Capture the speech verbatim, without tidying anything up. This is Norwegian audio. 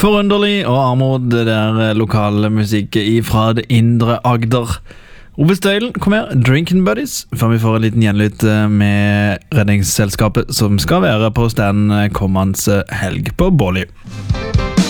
Forunderlig og Armod, det der lokale musikk ifra det indre Agder. Ove Støylen, kom her, Drinking Buddies, før vi får en liten gjenlytt med Redningsselskapet som skal være på stand kommende helg på Bårli.